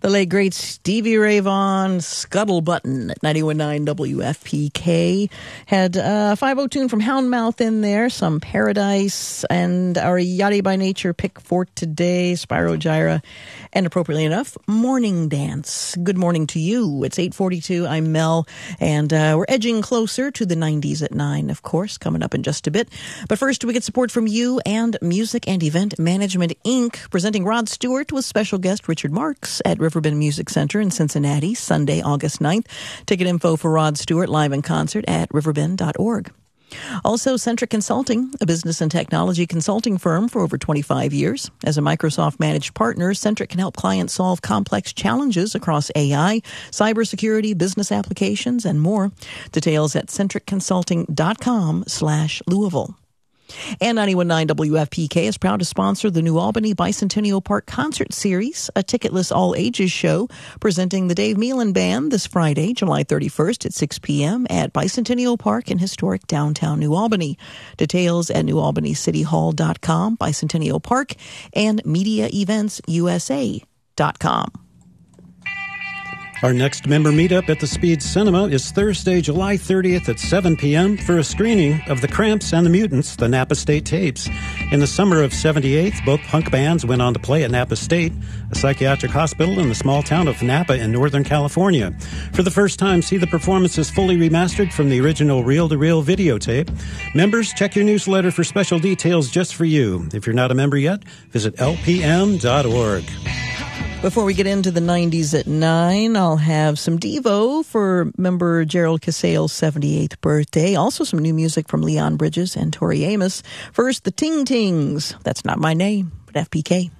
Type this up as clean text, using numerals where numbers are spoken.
The late great Stevie Ray Vaughan, Scuttle Button at 91.9 WFPK. Had a 5:00 tune from Houndmouth in there, some Paradise, and our Yachty by Nature pick for today, Spyro Gyra, and appropriately enough, Morning Dance. Good morning to you. It's 8:42. I'm Mel, and we're edging closer to the 90s at 9, of course, coming up in just a bit. But first, we get support from you and Music and Event Management, Inc., presenting Rod Stewart with special guest Richard Marx at Riverbend Music Center in Cincinnati, Sunday, August 9th. Ticket info for Rod Stewart live in concert at riverbend.org. Also, Centric Consulting, a business and technology consulting firm for over 25 years. As a Microsoft-managed partner, Centric can help clients solve complex challenges across AI, cybersecurity, business applications, and more. Details at centricconsulting.com/Louisville. And 91.9 WFPK is proud to sponsor the New Albany Bicentennial Park Concert Series, a ticketless all-ages show presenting the Dave Meehan Band this Friday, July 31st at 6 p.m. at Bicentennial Park in historic downtown New Albany. Details at newalbanycityhall.com, Bicentennial Park, and mediaeventsusa.com. Our next member meetup at the Speed Cinema is Thursday, July 30th at 7 p.m. for a screening of The Cramps and the Mutants, the Napa State tapes. In the summer of '78, both punk bands went on to play at Napa State, a psychiatric hospital in the small town of Napa in Northern California. For the first time, see the performances fully remastered from the original reel-to-reel videotape. Members, check your newsletter for special details just for you. If you're not a member yet, visit lpm.org. Before we get into the 90s at 9, I'll have some Devo for member Gerald Casale's 78th birthday. Also some new music from Leon Bridges and Tori Amos. First, the Ting Tings. That's not my name, but FPK.